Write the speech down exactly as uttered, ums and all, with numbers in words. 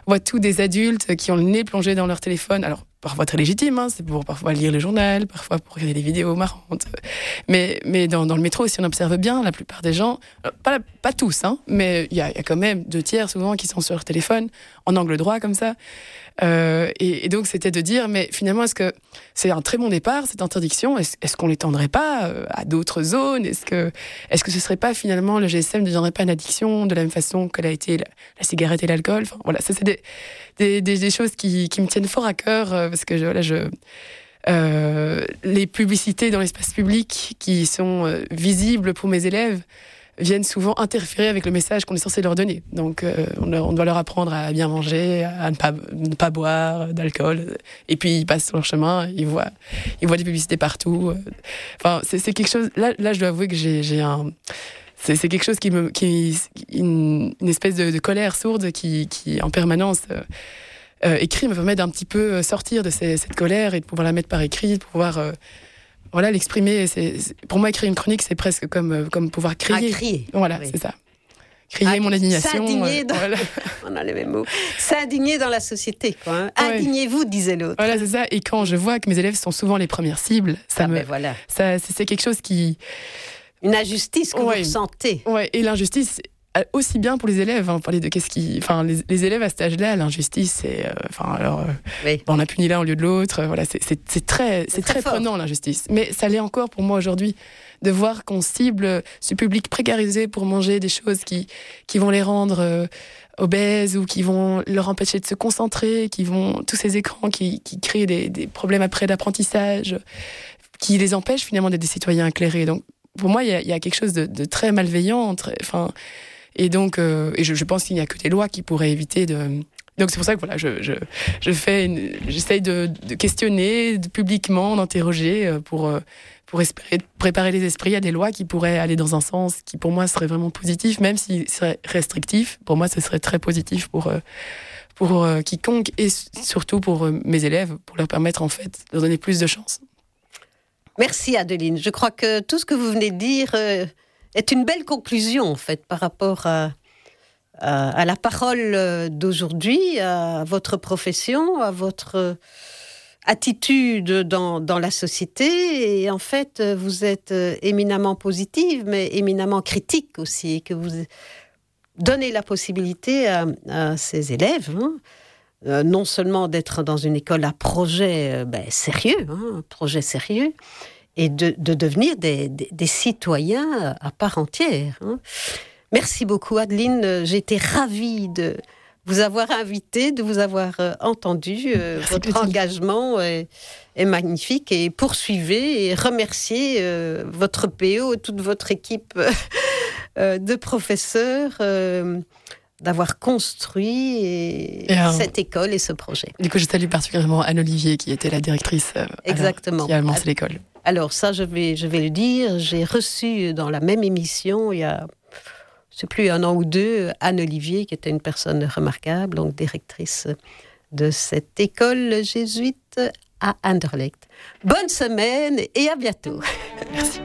voit tous des adultes qui ont le nez plongé dans leur téléphone. Alors, parfois très légitime, hein, c'est pour parfois lire le journal, parfois pour regarder des vidéos marrantes. Mais, mais dans, dans le métro, si on observe bien, la plupart des gens, pas, pas tous, hein, mais il y, y a quand même deux tiers souvent qui sont sur leur téléphone, en angle droit comme ça. Euh, et, et donc, c'était de dire, mais finalement, est-ce que c'est un très bon départ, cette interdiction ? Est-ce, est-ce qu'on l'étendrait pas euh, à d'autres zones ? Est-ce que, est-ce que ce serait pas finalement, le G S M ne deviendrait pas une addiction de la même façon que l'a été la, la cigarette et l'alcool ? Enfin, voilà, ça, c'est des, des, des, des choses qui, qui me tiennent fort à cœur, euh, parce que je, voilà, je, euh, les publicités dans l'espace public qui sont euh, visibles pour mes élèves viennent souvent interférer avec le message qu'on est censé leur donner. Donc, euh, on, leur, on doit leur apprendre à bien manger, à ne pas, ne pas boire d'alcool. Et puis, ils passent sur leur chemin, ils voient, ils voient des publicités partout. Enfin, c'est, c'est quelque chose... Là, là, je dois avouer que j'ai, j'ai un... C'est, c'est quelque chose qui me... Qui, une, une espèce de, de colère sourde qui, qui en permanence... Euh, euh, écrit me permet d'un petit peu sortir de ces, cette colère et de pouvoir la mettre par écrit, de pouvoir... Euh, Voilà, l'exprimer, c'est, c'est, pour moi, écrire une chronique, c'est presque comme, comme pouvoir crier. À crier. Voilà, oui. C'est ça. Crier à, mon indignation. S'indigner euh, dans... voilà. On a les mêmes mots. S'indigner dans la société, quoi. Hein. Ouais. Indignez-vous, disait l'autre. Voilà, c'est ça. Et quand je vois que mes élèves sont souvent les premières cibles, ça ah me... Ben voilà. Ça, c'est, c'est quelque chose qui... Une injustice que ouais. vous ressentez. Ouais, et l'injustice... aussi bien pour les élèves, hein, parler de qu'est-ce qui, enfin les, les élèves à cet âge-là, l'injustice, c'est, enfin euh, alors, euh, oui. on a puni l'un au lieu de l'autre, euh, voilà, c'est, c'est, c'est très, c'est, c'est très, très prenant l'injustice. Mais ça l'est encore pour moi aujourd'hui de voir qu'on cible ce public précarisé pour manger des choses qui, qui vont les rendre euh, obèses ou qui vont leur empêcher de se concentrer, qui vont tous ces écrans qui, qui créent des, des problèmes après d'apprentissage, qui les empêchent finalement d'être des citoyens éclairés. Donc pour moi, il y a, y a quelque chose de, de très malveillant, très, enfin. Et donc, euh, et je, je pense qu'il n'y a que des lois qui pourraient éviter de. Donc c'est pour ça que voilà, je, je, je fais, une, j'essaye de, de questionner de, publiquement, d'interroger pour pour espérer préparer les esprits à des lois qui pourraient aller dans un sens qui pour moi serait vraiment positif, même s'il serait restrictif. Pour moi, ce serait très positif pour pour quiconque et surtout pour mes élèves, pour leur permettre en fait de leur donner plus de chance. Merci Adeline. Je crois que tout ce que vous venez de dire euh, est une belle conclusion en fait par rapport à, à, à la parole d'aujourd'hui, à votre profession, à votre attitude dans, dans la société. Et en fait, vous êtes éminemment positive, mais éminemment critique aussi, et que vous donnez la possibilité à, à ces élèves, hein, euh, non seulement d'être dans une école à projet euh, ben, sérieux, hein, projet sérieux, et de, de devenir des, des, des citoyens à part entière. Hein. Merci beaucoup, Adeline. J'ai été ravie de vous avoir invité, de vous avoir euh, entendu. Euh, votre petit. engagement est, est magnifique, et poursuivez et remerciez euh, votre P O et toute votre équipe euh, de professeurs euh, d'avoir construit et, et alors, cette école et ce projet. Du coup, je salue particulièrement Anne-Olivier, qui était la directrice euh, Exactement. Alors, qui a lancé l'école. Alors ça, je vais, je vais le dire, j'ai reçu dans la même émission, il y a, je ne sais plus, un an ou deux, Anne-Olivier, qui était une personne remarquable, donc directrice de cette école jésuite à Anderlecht. Bonne semaine et à bientôt. Merci.